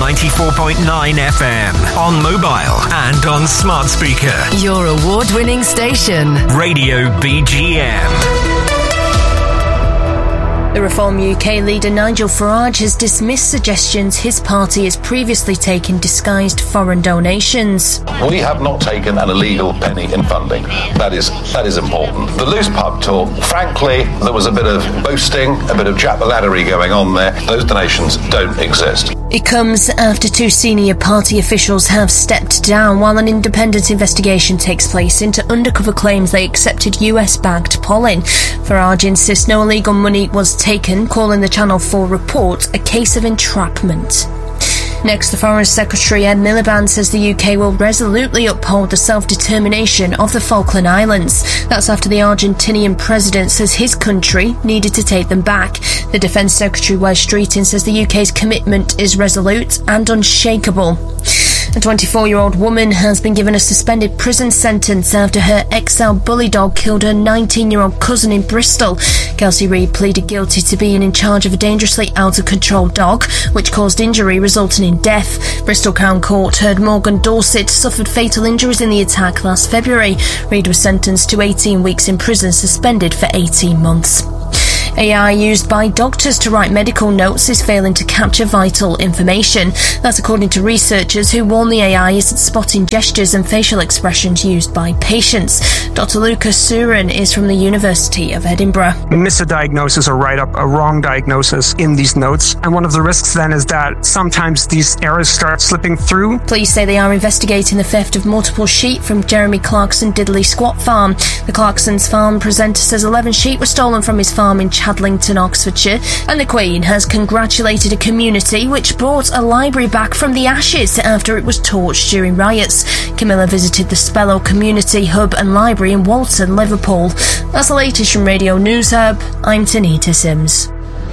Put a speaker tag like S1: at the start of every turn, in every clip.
S1: 94.9 FM, on mobile and on smart speaker.
S2: Your award-winning station,
S1: Radio BGM.
S3: The Reform UK leader Nigel Farage has dismissed suggestions his party has previously taken disguised foreign donations.
S4: We have not taken an illegal penny in funding. That is important. The loose pub talk, frankly, there was a bit of boasting, a bit of jack-the-laddery going on there. Those donations don't exist.
S3: It comes after two senior party officials have stepped down while an independent investigation takes place into undercover claims they accepted US-backed polling. Farage insists no illegal money was taken, calling the Channel 4 report a case of entrapment. Next, the Foreign Secretary Ed Miliband says the UK will resolutely uphold the self-determination of the Falkland Islands. That's after the Argentinian president says his country needed to take them back. The Defence Secretary Wes Streeting says the UK's commitment is resolute and unshakable. A 24-year-old woman has been given a suspended prison sentence after her XL bully dog killed her 19-year-old cousin in Bristol. Kelsey Reid pleaded guilty to being in charge of a dangerously out-of-control dog, which caused injury resulting in death. Bristol Crown Court heard Morgan Dorset suffered fatal injuries in the attack last February. Reid was sentenced to 18 weeks in prison, suspended for 18 months. AI used by doctors to write medical notes is failing to capture vital information. That's according to researchers who warn the AI isn't spotting gestures and facial expressions used by patients. Dr. Lucas Surin is from the University of Edinburgh.
S5: Miss a diagnosis or write up a wrong diagnosis in these notes, and one of the risks then is that sometimes these errors start slipping through.
S3: Police say they are investigating the theft of multiple sheep from Jeremy Clarkson Diddley Squat Farm. The Clarkson's farm presenter says 11 sheep were stolen from his farm in Chadlington, Oxfordshire, and the Queen has congratulated a community which brought a library back from the ashes after it was torched during riots. Camilla visited the Spello Community Hub and Library in Walton, Liverpool. That's the latest from Radio News Hub. I'm Tanita Sims.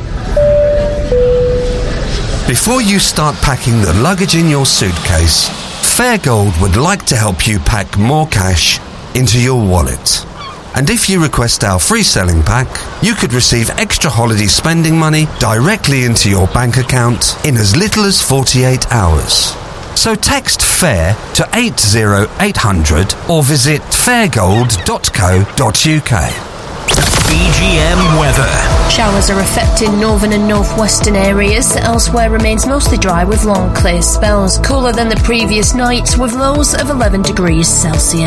S6: Before you start packing the luggage in your suitcase, Fairgold would like to help you pack more cash into your wallet. And if you request our free selling pack, you could receive extra holiday spending money directly into your bank account in as little as 48 hours. So text FAIR to 80800 or visit fairgold.co.uk.
S1: BGM weather.
S3: Showers are affecting northern and northwestern areas. Elsewhere remains mostly dry with long clear spells. Cooler than the previous night with lows of 11 degrees Celsius.